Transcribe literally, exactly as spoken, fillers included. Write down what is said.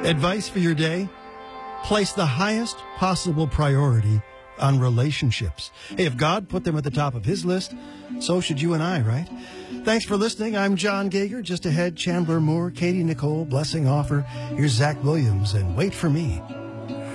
Advice for your day? Place the highest possible priority on relationships. Hey, if God put them at the top of his list, so should you and I, right? Thanks for listening. I'm John Gager. Just ahead, Chandler Moore, Katie Nicole, Blessing Offer. Here's Zach Williams, and Wait for Me.